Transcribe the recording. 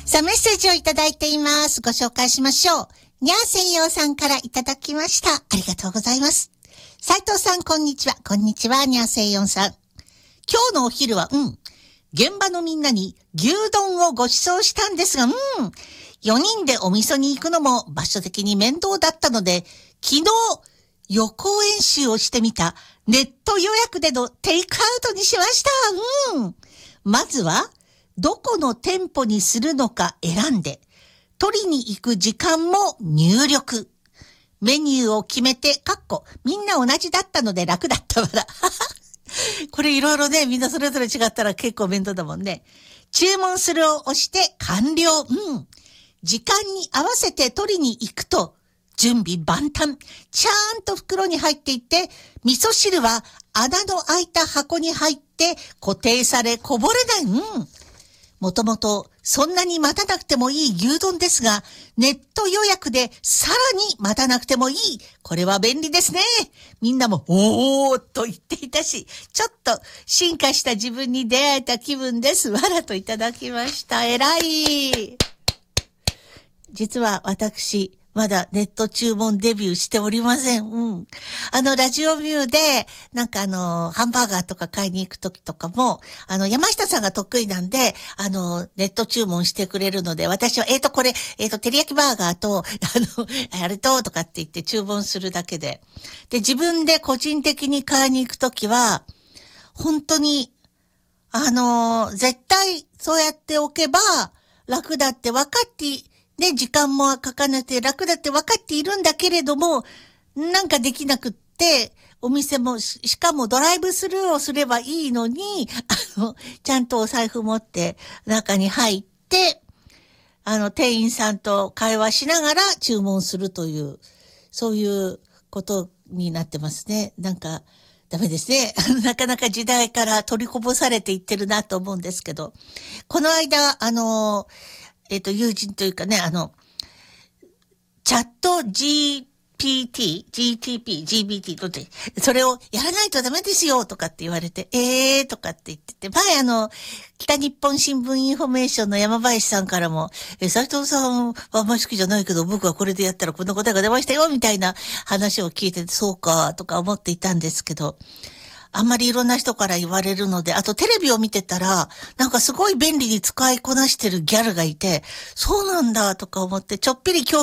さあ、メッセージをいただいています。ご紹介しましょう。にゃーせいようさんからいただきました。ありがとうございます。斉藤さん、こんにちは。こんにちは、にゃーせいようさん。今日のお昼は、現場のみんなに牛丼をご馳走したんですが、4人でお味噌に行くのも場所的に面倒だったので、昨日予行演習をしてみたネット予約でのテイクアウトにしました。まずは、どこの店舗にするのか選んで、取りに行く時間も入力。メニューを決めて、みんな同じだったので楽だったわら。これいろいろね、みんなそれぞれ違ったら結構面倒だもんね。注文するを押して完了。時間に合わせて取りに行くと、準備万端。ちゃんと袋に入っていって、味噌汁は穴の開いた箱に入って固定されこぼれない。もともとそんなに待たなくてもいい牛丼ですが、ネット予約でさらに待たなくてもいい。これは便利ですね。みんなもおーっと言っていたし、ちょっと進化した自分に出会えた気分です。わらといただきました。偉い。実は私、まだネット注文デビューしておりません。ラジオミューで、ハンバーガーとか買いに行くときとかも、山下さんが得意なんで、ネット注文してくれるので、私は、これ、照り焼きバーガーと、あれと、とかって言って注文するだけで。で、自分で個人的に買いに行くときは、本当に、絶対そうやっておけば、楽だって分かって時間もかかなくて楽だって分かっているんだけれども、なんかできなくって、お店も、しかもドライブスルーをすればいいのに、ちゃんとお財布持って中に入って、店員さんと会話しながら注文するという、そういうことになってますね。ダメですね。なかなか時代から取りこぼされていってるなと思うんですけど、この間、友人というかね、チャット GTP とって、それをやらないとダメですよとかって言われて、とかって言ってて、前北日本新聞インフォメーションの山林さんからも、斉藤さんはあんまり好きじゃないけど、僕はこれでやったらこんな答えが出ましたよ、みたいな話を聞いてて、そうか、とか思っていたんですけど、あんまりいろんな人から言われるので、あとテレビを見てたら、すごい便利に使いこなしてるギャルがいて、そうなんだとか思って、ちょっぴり興